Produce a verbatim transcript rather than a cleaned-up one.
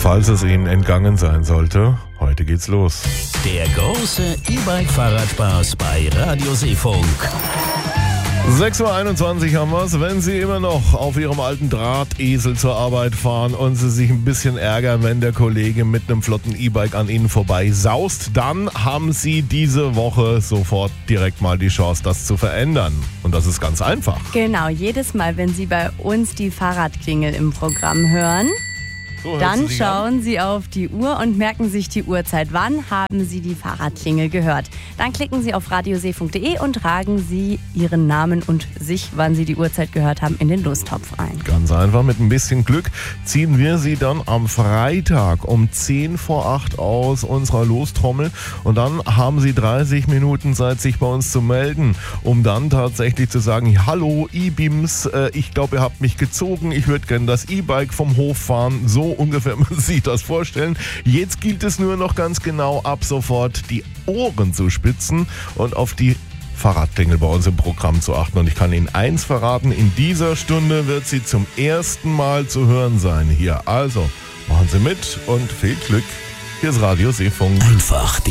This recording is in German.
falls es Ihnen entgangen sein sollte, heute geht's los. Der große E-Bike-Fahrradspaß bei Radio Seefunk. sechs Uhr einundzwanzig haben wir's. Wenn Sie immer noch auf Ihrem alten Drahtesel zur Arbeit fahren und Sie sich ein bisschen ärgern, wenn der Kollege mit einem flotten E-Bike an Ihnen vorbei saust, dann haben Sie diese Woche sofort direkt mal die Chance, das zu verändern. Und das ist ganz einfach. Genau, jedes Mal, wenn Sie bei uns die Fahrradklingel im Programm hören, So, hört dann sie sich schauen an. Sie auf die Uhr und merken sich die Uhrzeit. Wann haben Sie die Fahrradklingel gehört? Dann klicken Sie auf radioseefunk punkt de und tragen Sie Ihren Namen und sich, wann Sie die Uhrzeit gehört haben, in den Lostopf ein. Ganz einfach, mit ein bisschen Glück ziehen wir Sie dann am Freitag um zehn vor acht aus unserer Lostrommel und dann haben Sie dreißig Minuten Zeit, sich bei uns zu melden, um dann tatsächlich zu sagen, hallo E-Beams, äh, ich glaube, ihr habt mich gezogen, ich würde gerne das E-Bike vom Hof fahren, so ungefähr müssen Sie sich das vorstellen. Jetzt gilt es nur noch ganz genau, ab sofort die Ohren zu spitzen und auf die Fahrradklingel bei uns im Programm zu achten. Und ich kann Ihnen eins verraten, in dieser Stunde wird sie zum ersten Mal zu hören sein hier. Also, machen Sie mit und viel Glück. Hier ist Radio Seefunk. Einfach